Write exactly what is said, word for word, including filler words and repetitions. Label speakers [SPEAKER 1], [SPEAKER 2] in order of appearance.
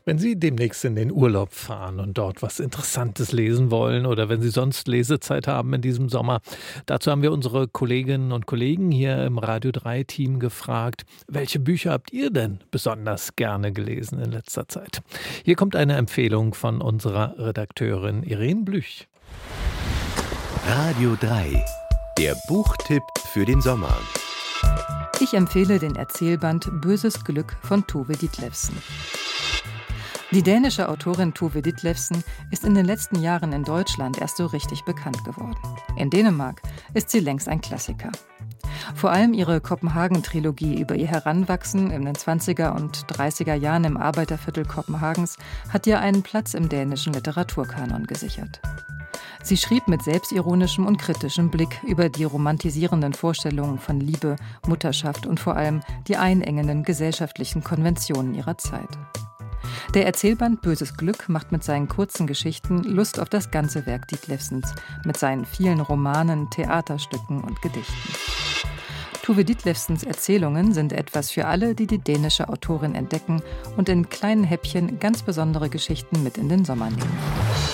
[SPEAKER 1] Wenn Sie demnächst in den Urlaub fahren und dort was Interessantes lesen wollen oder wenn Sie sonst Lesezeit haben in diesem Sommer, dazu haben wir unsere Kolleginnen und Kollegen hier im Radio drei Team gefragt, welche Bücher habt ihr denn besonders gerne gelesen in letzter Zeit? Hier kommt eine Empfehlung von unserer Redakteurin Irene Blüch.
[SPEAKER 2] Radio drei, der Buchtipp für den Sommer.
[SPEAKER 3] Ich empfehle den Erzählband Böses Glück von Tove Ditlevsen. Die dänische Autorin Tove Ditlevsen ist in den letzten Jahren in Deutschland erst so richtig bekannt geworden. In Dänemark ist sie längst ein Klassiker. Vor allem ihre Kopenhagen-Trilogie über ihr Heranwachsen in den zwanziger und dreißiger Jahren im Arbeiterviertel Kopenhagens hat ihr einen Platz im dänischen Literaturkanon gesichert. Sie schrieb mit selbstironischem und kritischem Blick über die romantisierenden Vorstellungen von Liebe, Mutterschaft und vor allem die einengenden gesellschaftlichen Konventionen ihrer Zeit. Der Erzählband Böses Glück macht mit seinen kurzen Geschichten Lust auf das ganze Werk Ditlevsens, mit seinen vielen Romanen, Theaterstücken und Gedichten. Tove Ditlevsens Erzählungen sind etwas für alle, die die dänische Autorin entdecken und in kleinen Häppchen ganz besondere Geschichten mit in den Sommer nehmen.